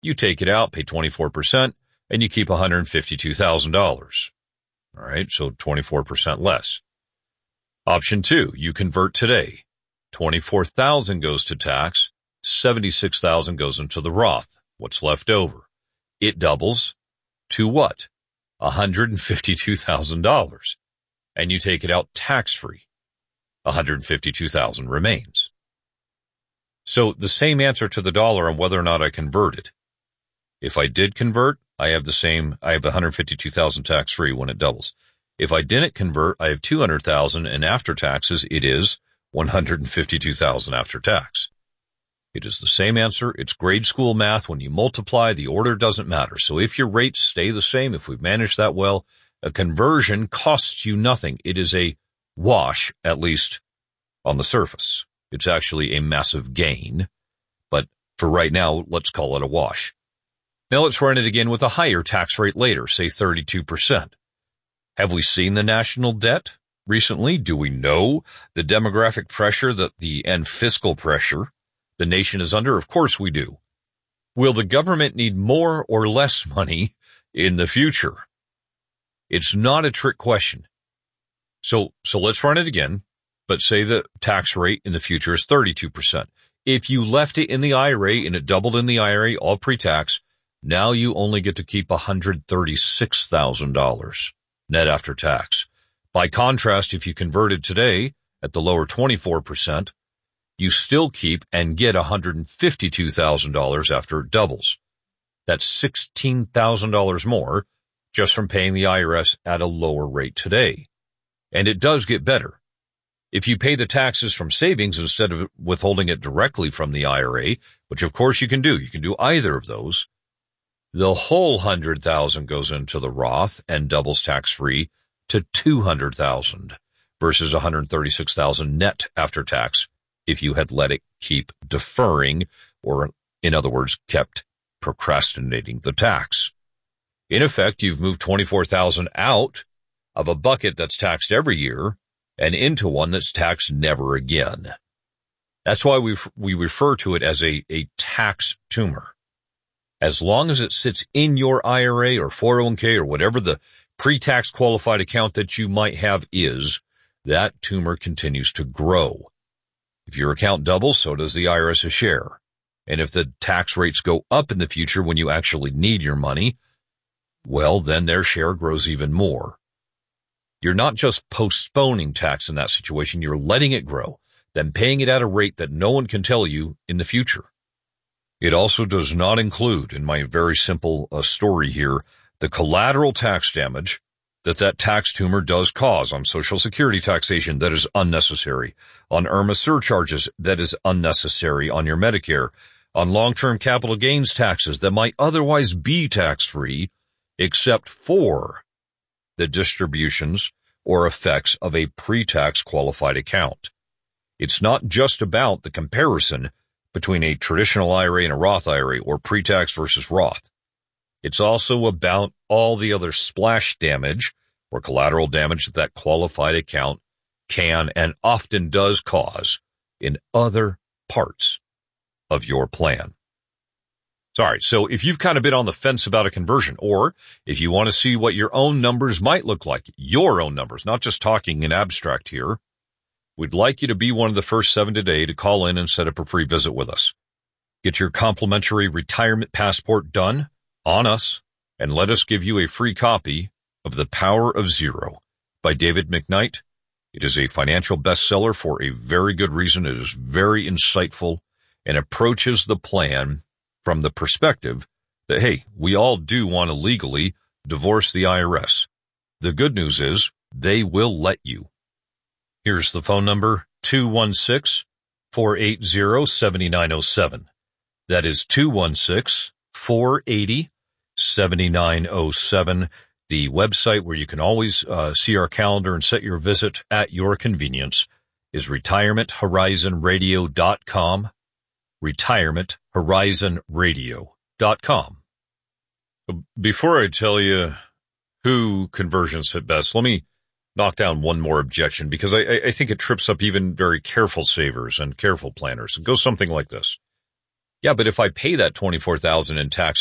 You take it out, pay 24%, and you keep $152,000. All right, so 24% less. Option 2, you convert today. $24,000 goes to tax, $76,000 goes into the Roth. What's left over? It doubles to what? $152,000. And you take it out tax-free. $152,000 remains. So the same answer to the dollar on whether or not I converted. If I did convert, I have $152,000 tax-free when it doubles. If I didn't convert, I have $200,000, and after taxes, it is $152,000 after tax. It is the same answer. It's grade school math. When you multiply, the order doesn't matter. So if your rates stay the same, if we've managed that well, a conversion costs you nothing. It is a wash, at least on the surface. It's actually a massive gain. But for right now, let's call it a wash. Now let's run it again with a higher tax rate later, say 32%. Have we seen the national debt recently? Do we know the demographic pressure and fiscal pressure the nation is under? Of course we do. Will the government need more or less money in the future? It's not a trick question. So let's run it again, but say the tax rate in the future is 32%. If you left it in the IRA and it doubled in the IRA, all pre-tax, now you only get to keep $136,000 net after tax. By contrast, if you converted today at the lower 24%, you still keep and get $152,000 after it doubles. That's $16,000 more just from paying the IRS at a lower rate today. And it does get better. If you pay the taxes from savings instead of withholding it directly from the IRA, which of course you can do either of those, the whole $100,000 goes into the Roth and doubles tax-free to $200,000 versus $136,000 net after tax if you had let it keep deferring, or in other words, kept procrastinating the tax. In effect, you've moved $24,000 out of a bucket that's taxed every year and into one that's taxed never again. That's why we refer to it as a tax tumor. As long as it sits in your IRA or 401k or whatever the pre-tax qualified account that you might have is, that tumor continues to grow. If your account doubles, so does the IRS's share. And if the tax rates go up in the future when you actually need your money, well, then their share grows even more. You're not just postponing tax in that situation, you're letting it grow, then paying it at a rate that no one can tell you in the future. It also does not include, in my very simple story here, the collateral tax damage that tax tumor does cause on Social Security taxation that is unnecessary, on IRMA surcharges that is unnecessary on your Medicare, on long-term capital gains taxes that might otherwise be tax-free, except for the distributions or effects of a pre-tax qualified account. It's not just about the comparison between a traditional IRA and a Roth IRA, or pre-tax versus Roth. It's also about all the other splash damage or collateral damage that qualified account can and often does cause in other parts of your plan. Sorry, so if you've kind of been on the fence about a conversion, or if you want to see what your own numbers might look like, your own numbers, not just talking in abstract here, we'd like you to be one of the first 7 today to call in and set up a free visit with us. Get your complimentary retirement passport done on us, and let us give you a free copy of The Power of Zero by David McKnight. It is a financial bestseller for a very good reason. It is very insightful and approaches the plan from the perspective that, hey, we all do want to legally divorce the IRS. The good news is they will let you. Here's the phone number, 216-480-7907. That is 216-480-7907. The website where you can always see our calendar and set your visit at your convenience is retirementhorizonradio.com, retirementhorizonradio.com. Before I tell you who conversions fit best, let me knock down one more objection, because I think it trips up even very careful savers and careful planners. It goes something like this. Yeah, but if I pay that $24,000 in tax